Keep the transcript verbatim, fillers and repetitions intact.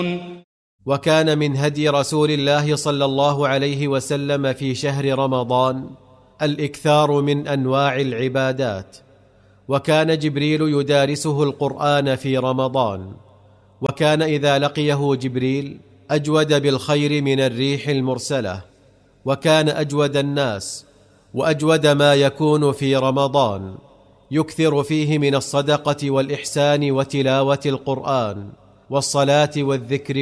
وكان من هدي رسول الله صلى الله عليه وسلم في شهر رمضان الإكثار من أنواع العبادات، وكان جبريل يدارسه القرآن في رمضان، وكان إذا لقيه جبريل أجود بالخير من الريح المرسلة، وكان أجود الناس وأجود ما يكون في رمضان، يكثر فيه من الصدقة والإحسان وتلاوة القرآن والصلاة والذكر